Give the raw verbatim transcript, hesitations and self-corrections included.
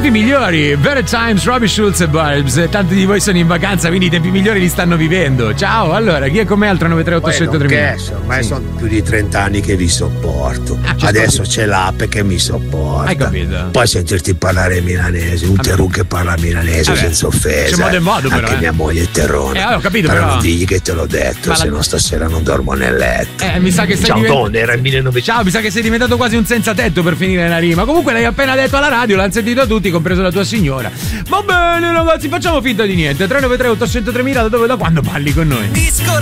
tempi migliori. Better Times, Robbie Schulz e Barbs. Tanti di voi sono in vacanza, quindi i tempi migliori li stanno vivendo. Ciao, allora, chi è con me al tre nove tre otto zero zero tre? Ormai sì. Sono più di trenta anni che vi sopporto. Ah, adesso c'è, c'è l'app che mi sopporta. Hai capito? Poi sentirti parlare milanese, un terrù che parla milanese Vabbè. senza offesa. C'è modo e modo, però. Anche eh. mia moglie è terrone. Eh, ho capito, però. però non digli che te l'ho detto, Ma se la... no stasera non dormo nel letto. Eh, mi sa che sei Ciao, divent... donna, era il millenovecento. Ciao, mi sa che sei diventato quasi un senza tetto per finire la rima. Comunque l'hai appena detto alla radio, l'hanno sentito tutti, compreso la tua signora. Va bene, ragazzi, facciamo finta di niente. tre nove tre otto zero tre mille, da dove, da quando parli con noi? Disco